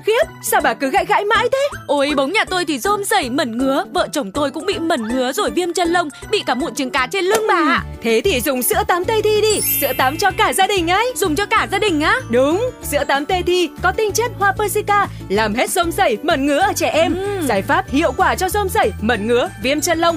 Khiếp, sao bà cứ gãi gãi mãi thế? Ôi, bóng nhà tôi thì rôm rẩy mẩn ngứa, vợ chồng tôi cũng bị mẩn ngứa rồi viêm chân lông, bị cả mụn trứng cá trên lưng bà ạ. Thế thì dùng sữa tắm Tây Thi đi, sữa tắm cho cả gia đình ấy. Dùng cho cả gia đình á? Đúng, sữa tắm Tây Thi có tinh chất hoa Persica, làm hết rôm rẩy, mẩn ngứa ở trẻ em. Giải pháp hiệu quả cho rôm rẩy, mẩn ngứa, viêm chân lông